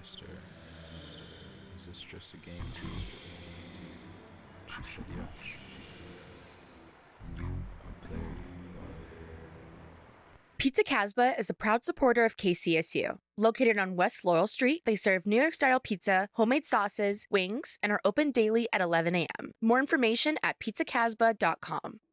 asked her, "Is this just a game too?" She said yes. And you are playing. Pizza Casbah is a proud supporter of KCSU. Located on West Laurel Street, they serve New York-style pizza, homemade sauces, wings, and are open daily at 11 a.m. More information at pizzacasbah.com.